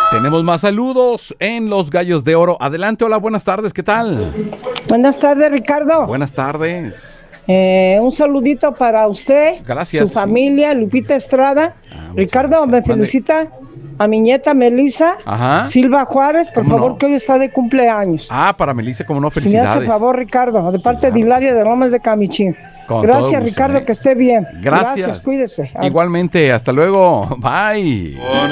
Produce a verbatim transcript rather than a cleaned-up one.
Tenemos más saludos en Los Gallos de Oro. Adelante, hola, buenas tardes, ¿qué tal? Buenas tardes, Ricardo. Buenas tardes. Eh, un saludito para usted, Gracias. su familia, Lupita Estrada. Ah, Ricardo, gracias. me felicita a mi nieta Melissa Ajá. Silva Juárez, por ¿Cómo favor, no? que hoy está de cumpleaños. Ah, para Melissa, como no, Si me felicidades. hace favor, Ricardo, de parte Claro de que Hilaria sí. de Lomas de Camichín. Con todo Gracias, gusto, Ricardo, ¿eh? que esté bien. Gracias. Gracias, cuídese. Igualmente, hasta luego. Bye.